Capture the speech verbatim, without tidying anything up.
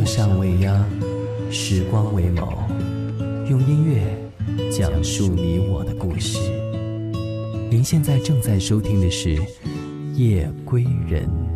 上未央，时光为眸，用音乐讲述你我的故事。您现在正在收听的是《夜归人》。